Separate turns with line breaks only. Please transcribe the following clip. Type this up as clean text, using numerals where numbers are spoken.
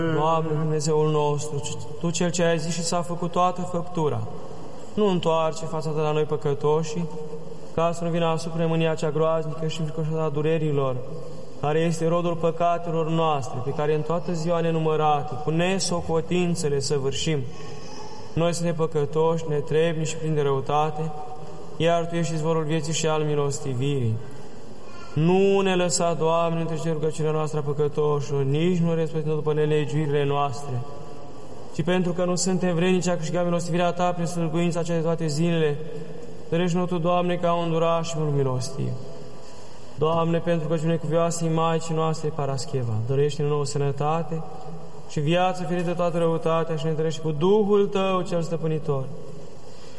Doamne, Dumnezeul nostru, Tu Cel ce ai zis și s-a făcut toată făptura, nu întoarce fața Ta la noi păcătoși, ca să nu vină asupra mânia cea groaznică și înfricoșată a durerilor, care este rodul păcatelor noastre, pe care în toată ziua nenumărate, cu nesocotință le săvârșim. Noi suntem păcătoși, netrebni și plini de răutate, iar Tu ești izvorul vieții și al milostivirii. Nu ne lăsa, Doamne, între rugăciunea noastră a păcătoșilor, nici nu răspătind după nelegiuirile noastre, ci pentru că nu suntem vrednici a câștiga milostivirea Ta prin slăguința cea de toate zilele, dărește-ne Tu, Doamne, ca un duraș și mult milostiv. Doamne, pentru că binecuvioasă Maicii noastre Parascheva, dărește-ne nouă sănătate și viață ferită toată răutatea și ne întărește cu Duhul Tău cel stăpânitor,